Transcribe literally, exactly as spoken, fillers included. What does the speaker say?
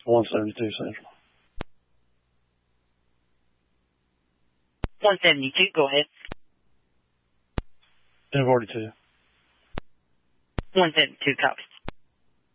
one seventy-two Central. one seventy-two, go ahead. ten forty-two. one seventy-two, copies.